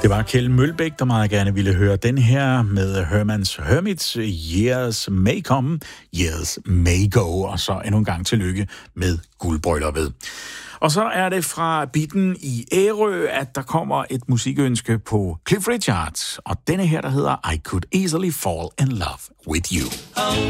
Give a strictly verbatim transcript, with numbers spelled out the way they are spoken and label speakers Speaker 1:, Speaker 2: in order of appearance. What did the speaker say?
Speaker 1: Det var Kjeld Mølbæk, der meget gerne ville høre den her med Herman's Hermits. Years may come, years may go. Og så endnu en gang tillykke med guldbrylluppet. Og så er det fra Bitten i Ærø, at der kommer et musikønske på Cliff Richard. Og denne her, der hedder I Could Easily Fall in Love with You.